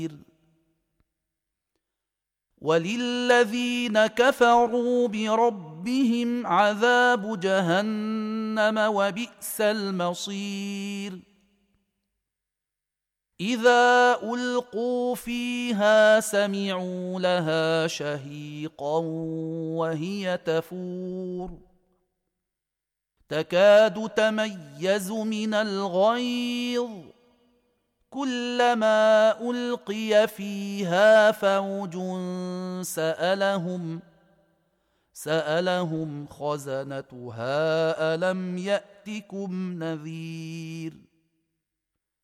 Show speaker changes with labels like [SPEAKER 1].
[SPEAKER 1] وللذين كفروا بربهم عذاب جهنم وبئس المصير إذا ألقوا فيها سمعوا لها شهيقا وهي تفور تكاد تميز من الغيظ كلما ألقي فيها فوج سألهم خزنتها ألم يأتكم نذير